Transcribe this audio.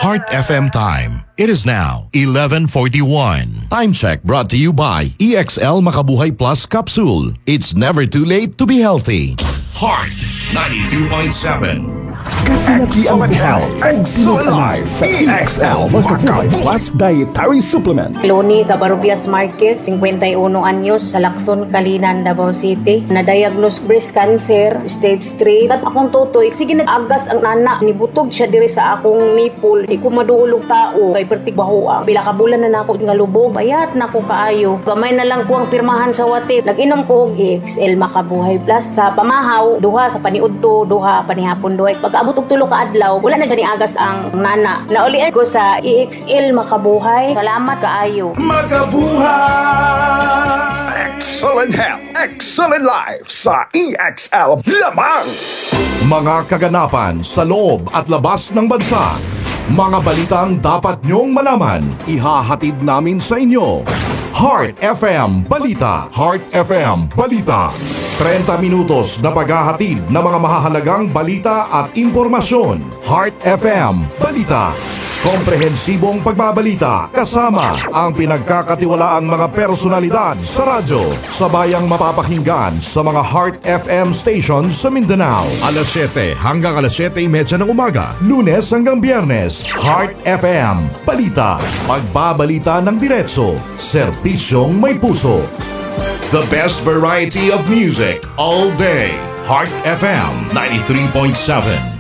Heart FM time. It is now 11:41. Time check brought to you by EXL Makabuhay Plus Capsule. It's never too late to be healthy. Heart 92.7. Kasinati ang health and life sa EXL Makabuhay Plus Dietary Supplement. Loni Cabarubias Marquez, 51 anyos, sa Lacson, Kalinan, Davao City. Na-diagnose breast cancer, stage 3. At akong tutoy, sige nag-agas ang nana. Nibutog siya diri sa akong nipple. Di ko maduulog tao. Kay pertik bahoang. Pila ka bulan na nako nga lubog. Bayat na ko kaayo. Gamay na lang ko ang pirmahan sa wati. Nag-inom ko og EXL Makabuhay Plus. Sa pamahaw, duha. Sa paniudto, duha. Panihapon, duha. Pag-abot og tulo ka adlaw, wala na gani agas ang nana. Naulian ko sa EXL Makabuhay. Salamat kaayo. Makabuhay! Excellent health, excellent life sa EXL lamang! Mga kaganapan sa loob at labas ng bansa. Mga balitang dapat nyong malaman, ihahatid namin sa inyo. Heart FM Balita. Heart FM Balita. 30 minutos na paghahatid ng mga mahahalagang balita at impormasyon. Heart FM Balita. Komprehensibong pagbabalita kasama ang pinagkakatiwalaang mga personalidad sa radyo. Sabayang mapapakinggan sa mga Heart FM stations sa Mindanao. Alas 7 hanggang alas 7:30 ng umaga. Lunes hanggang Biyernes. Heart FM Balita. Pagbabalita ng diretso. Serbisyong may puso. The best variety of music all day. Heart FM 93.7.